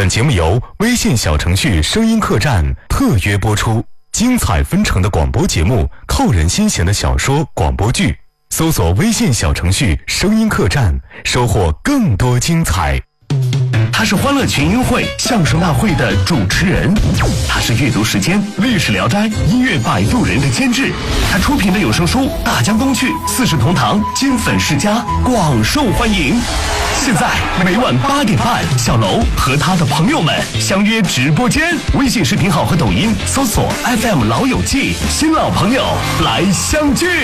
本节目由微信小程序声音客栈特约播出，精彩纷呈的广播节目，扣人心弦的小说广播剧，搜索微信小程序声音客栈，收获更多精彩。 他是欢乐群英会相声大会的主持人，他是阅读时间历史聊斋音乐摆渡人的监制，他出品的有声书《大江东去》四世同堂金粉世家广受欢迎。现在每晚8点半，小楼和他的朋友们相约直播间，微信视频号和抖音搜索 FM 老友记，新老朋友来相聚。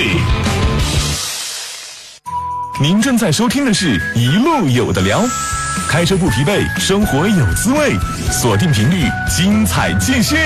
您正在收听的是一路有的聊，开车不疲惫，生活有滋味，锁定频率，精彩继续。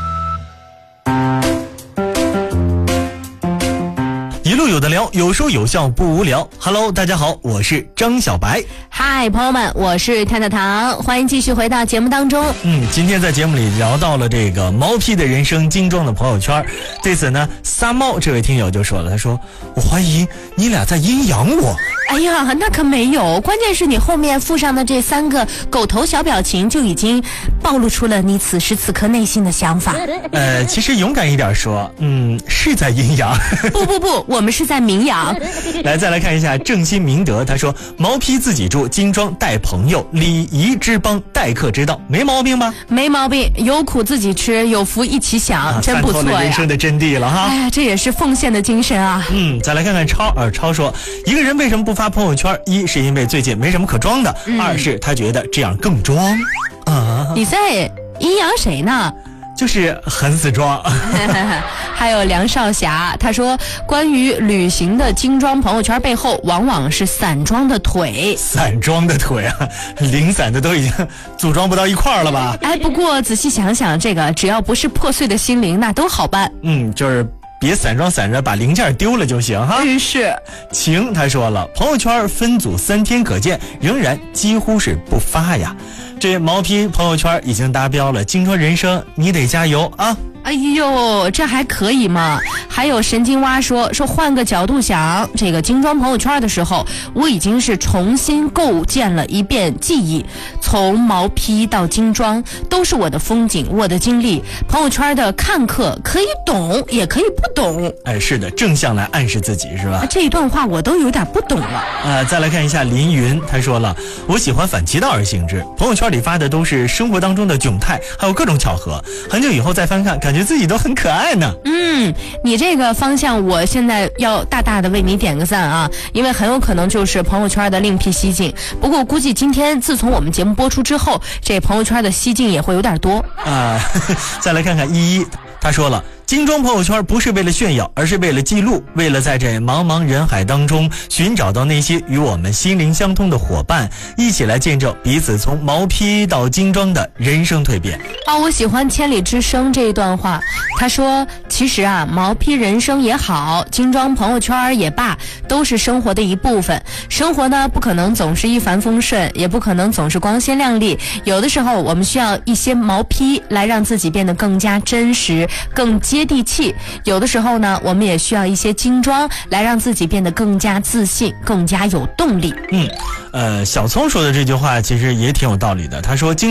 一路有的聊，有说有笑不无聊。Hello， 大家好，我是张小白。 嗨，朋友们，我是太太糖，欢迎继续回到节目当中。 今天在节目里聊到了这个毛坯的人生精装的朋友圈，对此呢，三猫这位听友就说了，他说：“我怀疑你俩在阴阳我。” 哎呀，那可没有，关键是你后面附上的这3个狗头小表情就已经暴露出了你此时此刻内心的想法。 其实勇敢一点说，是在阴阳。 不，我们是在明阳。 来，再来看一下正心明德，他说：“毛坯自己住，精装带朋友，礼仪之邦，待客之道，没毛病吧？” 没毛病，有苦自己吃，有福一起享，真不错呀。 看透了人生的真谛了哈。 哎呀，这也是奉献的精神啊。 再来看看超说，一个人为什么不发朋友圈？一是因为最近没什么可装的，二是他觉得这样更装。 你在阴阳谁呢？ 就是很死装。 还有梁少侠，他说关于旅行的精装朋友圈背后往往是散装的腿。 散装的腿啊，零散的都已经组装不到一块儿了吧？ 不过仔细想想，这个只要不是破碎的心灵，那都好办。 就是别散装散着把零件丢了就行哈。 是。 晴他说了，朋友圈分组3天可见，仍然几乎是不发呀。这毛坯朋友圈已经达标了，精装人生你得加油啊！ 哎呦，这还可以吗？还有神经蛙说换个角度想，这个精装朋友圈的时候，我已经是重新构建了一遍记忆，从毛坯到精装都是我的风景，我的经历。朋友圈的看客可以懂，也可以不懂。 是的，正向来暗示自己是吧？ 这一段话我都有点不懂了。 再来看一下林云，他说了，我喜欢反其道而行之，朋友圈里发的都是生活当中的窘态，还有各种巧合，很久以后再翻看，感觉自己都很可爱呢。 你这个方向我现在要大大的为你点个赞啊，因为很有可能就是朋友圈的另辟蹊径。不过估计今天自从我们节目播出之后，这朋友圈的蹊径也会有点多。 再来看看依依，他说了，精装朋友圈不是为了炫耀，而是为了记录，为了在这茫茫人海当中寻找到那些与我们心灵相通的伙伴，一起来见证彼此从毛坯到精装的人生蜕变。 我喜欢千里之声这一段话，他说其实毛坯人生也好，精装朋友圈也罢，都是生活的一部分。生活呢，不可能总是一帆风顺，也不可能总是光鲜亮丽，有的时候我们需要一些毛坯来让自己变得更加真实，更接地气。有的时候呢，我们也需要一些精装来让自己变得更加自信，更加有动力。 小聪说的这句话其实也挺有道理的，他说